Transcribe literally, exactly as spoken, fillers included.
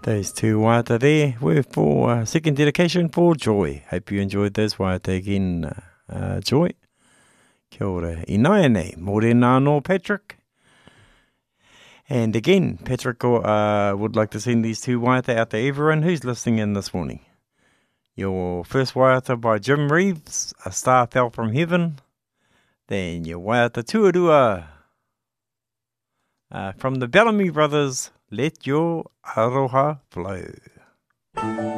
Those two waiata there were for uh, second dedication for Joy. Hope you enjoyed those waiata again, uh, uh, Joy. Kia ora. Ināia nei, mōrena anō Patrick. And again, Patrick uh, would like to send these two waiata out to everyone who's listening in this morning. Your first waiata by Jim Reeves, A Star Fell from Heaven. Then your waiata tuarua uh, from the Bellamy Brothers, Let Your Aroha Flow.